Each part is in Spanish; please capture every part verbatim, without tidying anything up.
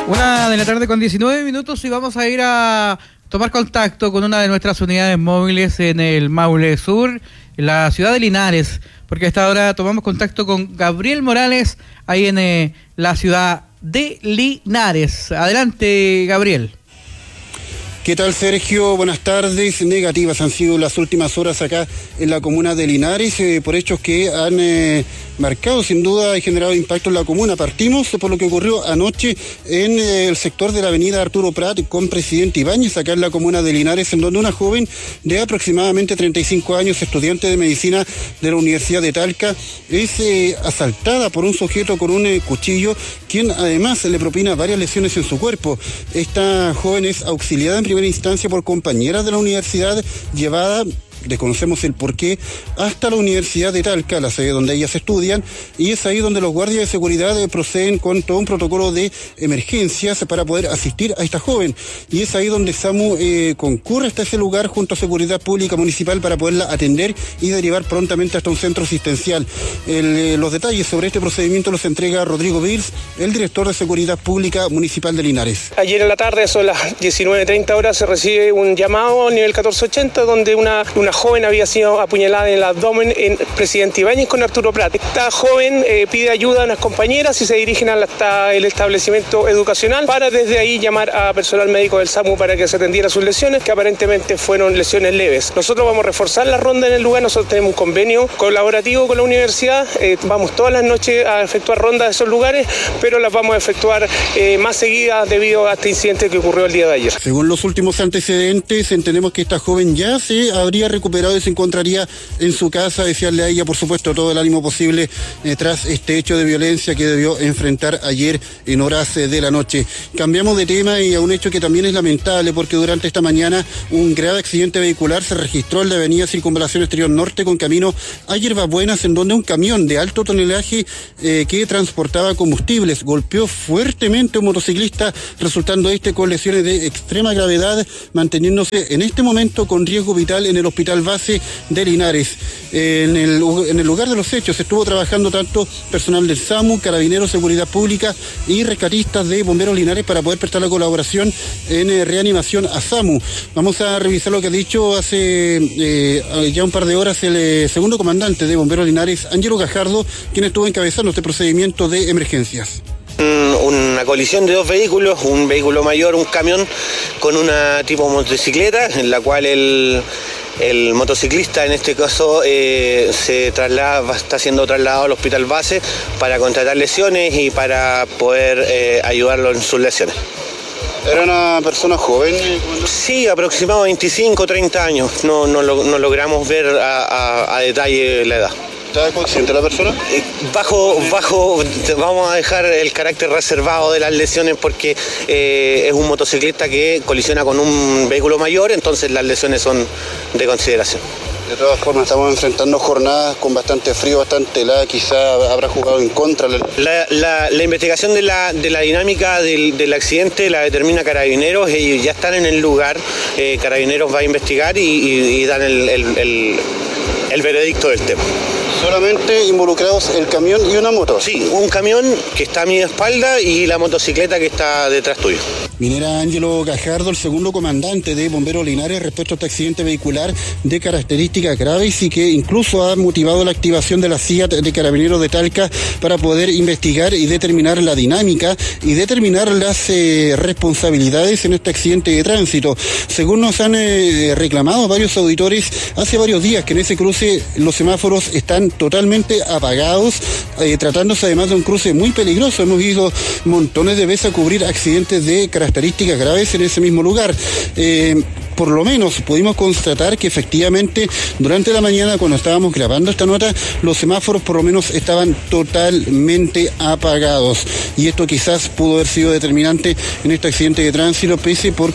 Una de la tarde con diecinueve minutos y vamos a ir a tomar contacto con una de nuestras unidades móviles en el Maule Sur, en la ciudad de Linares, porque a esta hora tomamos contacto con Gabriel Morales, ahí en eh, la ciudad de Linares. Adelante, Gabriel. ¿Qué tal, Sergio? Buenas tardes. Negativas han sido las últimas horas acá en la comuna de Linares, eh, por hechos que han eh, marcado sin duda y generado impacto en la comuna. Partimos por lo que ocurrió anoche en eh, el sector de la avenida Arturo Prat con Presidente Ibáñez, acá en la comuna de Linares, en donde una joven de aproximadamente treinta y cinco años, estudiante de medicina de la Universidad de Talca, es eh, asaltada por un sujeto con un eh, cuchillo, quien además le propina varias lesiones en su cuerpo. Esta joven es auxiliada en primera instancia por compañeras de la universidad, llevada, desconocemos el porqué, hasta la Universidad de Talca, la sede donde ellas estudian, y es ahí donde los guardias de seguridad eh, proceden con todo un protocolo de emergencias para poder asistir a esta joven, y es ahí donde SAMU eh, concurre hasta ese lugar junto a Seguridad Pública Municipal para poderla atender y derivar prontamente hasta un centro asistencial. El, eh, los detalles sobre este procedimiento los entrega Rodrigo Virs, el director de Seguridad Pública Municipal de Linares. Ayer en la tarde, son las diecinueve treinta horas, se recibe un llamado a nivel catorce ochenta donde una, una joven había sido apuñalada en el abdomen en Presidente Ibáñez con Arturo Prat. Esta joven eh, pide ayuda a unas compañeras y se dirigen hasta el establecimiento educacional para desde ahí llamar a personal médico del SAMU para que se atendiera sus lesiones, que aparentemente fueron lesiones leves. Nosotros vamos a reforzar la ronda en el lugar, nosotros tenemos un convenio colaborativo con la universidad, eh, vamos todas las noches a efectuar rondas de esos lugares, pero las vamos a efectuar eh, más seguidas debido a este incidente que ocurrió el día de ayer. Según los últimos antecedentes, entendemos que esta joven ya se habría recuperado y se encontraría en su casa. Desearle a ella, por supuesto, todo el ánimo posible eh, tras este hecho de violencia que debió enfrentar ayer en horas eh, de la noche. Cambiamos de tema y a un hecho que también es lamentable, porque durante esta mañana un grave accidente vehicular se registró en la avenida Circunvalación Exterior Norte con camino a Hierbabuenas, en donde un camión de alto tonelaje eh, que transportaba combustibles golpeó fuertemente a un motociclista, resultando este con lesiones de extrema gravedad, manteniéndose en este momento con riesgo vital en el hospital base de Linares. En el, en el lugar de los hechos estuvo trabajando tanto personal del SAMU, Carabineros, Seguridad Pública y rescatistas de Bomberos Linares para poder prestar la colaboración en eh, reanimación a SAMU. Vamos a revisar lo que ha dicho hace eh, ya un par de horas el eh, segundo comandante de Bomberos Linares, Ángelo Gajardo, quien estuvo encabezando este procedimiento de emergencias. Una colisión de dos vehículos, un vehículo mayor, un camión con una tipo motocicleta, en la cual el, el motociclista en este caso eh, se traslada, está siendo trasladado al hospital base para contratar lesiones y para poder eh, ayudarlo en sus lesiones. ¿Era una persona joven? Sí, aproximadamente veinticinco, treinta años, no, no, lo, no logramos ver a, a, a detalle la edad. ¿Está consciente la persona? Bajo, bajo, vamos a dejar el carácter reservado de las lesiones porque eh, es un motociclista que colisiona con un vehículo mayor, entonces las lesiones son de consideración. De todas formas, estamos enfrentando jornadas con bastante frío, bastante helada, quizá habrá jugado en contra. La, la, la investigación de la, de la dinámica del, del accidente la determina Carabineros, ellos ya están en el lugar, eh, Carabineros va a investigar y, y, y dan el, el, el, el veredicto del tema. ¿Solamente involucrados el camión y una moto? Sí, un camión que está a mi espalda y la motocicleta que está detrás tuyo. Minera Ángelo Gajardo, el segundo comandante de Bomberos Linares, respecto a este accidente vehicular de características graves y que incluso ha motivado la activación de la C I A T de Carabineros de Talca para poder investigar y determinar la dinámica y determinar las eh, responsabilidades en este accidente de tránsito. Según nos han eh, reclamado varios auditores, hace varios días que en ese cruce los semáforos están totalmente apagados, eh, tratándose además de un cruce muy peligroso. Hemos ido montones de veces a cubrir accidentes de características graves en ese mismo lugar. Eh, por lo menos pudimos constatar que efectivamente durante la mañana, cuando estábamos grabando esta nota, los semáforos por lo menos estaban totalmente apagados, y esto quizás pudo haber sido determinante en este accidente de tránsito, pese porque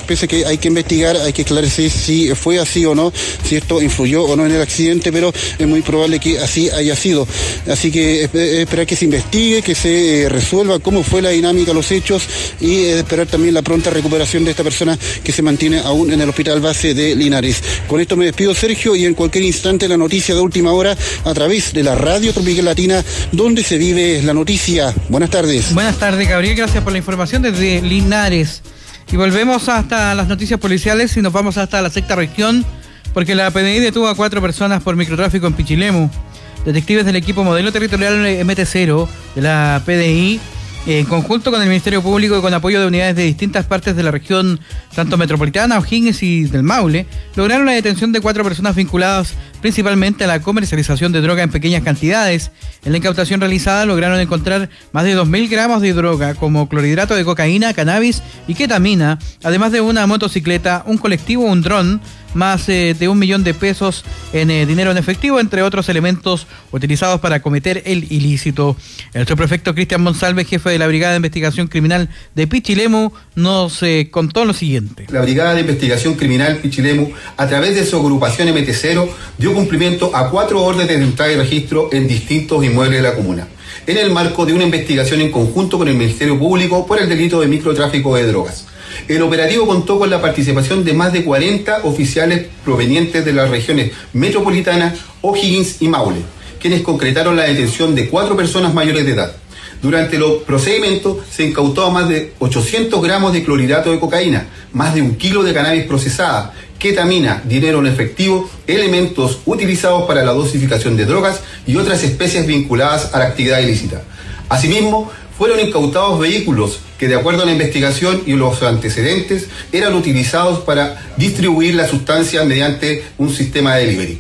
pese a que hay que investigar, hay que esclarecer si fue así o no, si esto influyó o no en el accidente, pero es muy probable que así haya sido. Así que esperar que se investigue, que se resuelva cómo fue la dinámica, los hechos, y esperar también la pronta recuperación de esta persona que se mantiene aún en el hospital base de Linares. Con esto me despido, Sergio, y en cualquier instante la noticia de última hora a través de la Radio Tropical Latina, donde se vive la noticia. Buenas tardes. Buenas tardes, Gabriel, gracias por la información desde Linares. Y volvemos hasta las noticias policiales y nos vamos hasta la sexta región, porque la P D I detuvo a cuatro personas por microtráfico en Pichilemu. Detectives del equipo modelo territorial M T cero de la P D I, en conjunto con el Ministerio Público y con apoyo de unidades de distintas partes de la región, tanto metropolitana, O'Higgins y del Maule, lograron la detención de cuatro personas vinculadas principalmente a la comercialización de droga en pequeñas cantidades. En la incautación realizada lograron encontrar más de dos mil gramos de droga, como clorhidrato de cocaína, cannabis y ketamina, además de una motocicleta, un colectivo, un dron, más eh, de un millón de pesos en eh, dinero en efectivo, entre otros elementos utilizados para cometer el ilícito. El subprefecto Cristian Monsalve, jefe de la Brigada de Investigación Criminal de Pichilemu, nos eh, contó lo siguiente. La Brigada de Investigación Criminal Pichilemu, a través de su agrupación M T cero, dio cumplimiento a cuatro órdenes de entrada y registro en distintos inmuebles de la comuna, en el marco de una investigación en conjunto con el Ministerio Público por el delito de microtráfico de drogas. El operativo contó con la participación de más de cuarenta oficiales provenientes de las regiones metropolitanas, O'Higgins y Maule, quienes concretaron la detención de cuatro personas mayores de edad. Durante los procedimientos se incautó más de ochocientos gramos de clorhidrato de cocaína, más de un kilo de cannabis procesada, ketamina, dinero en efectivo, elementos utilizados para la dosificación de drogas y otras especies vinculadas a la actividad ilícita. Asimismo, fueron incautados vehículos que, de acuerdo a la investigación y los antecedentes, eran utilizados para distribuir la sustancia mediante un sistema de delivery.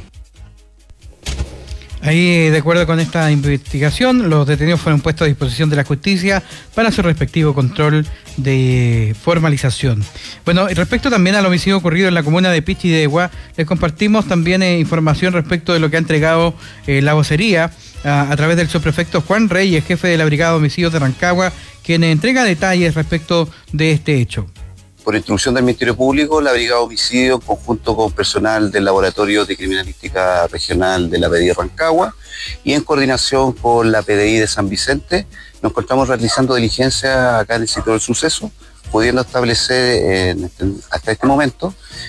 Ahí, de acuerdo con esta investigación, los detenidos fueron puestos a disposición de la justicia para su respectivo control de formalización. Bueno, y respecto también al homicidio ocurrido en la comuna de Pichidegua, les compartimos también eh, información respecto de lo que ha entregado eh, la vocería a, a través del subprefecto Juan Reyes, jefe de la Brigada de Homicidios de Rancagua, quien entrega detalles respecto de este hecho. Por instrucción del Ministerio Público, la Brigada de Homicidio, en conjunto con personal del Laboratorio de Criminalística Regional de la P D I de Rancagua y en coordinación con la P D I de San Vicente, nos encontramos realizando diligencias acá en el sitio del suceso, pudiendo establecer en este, hasta este momento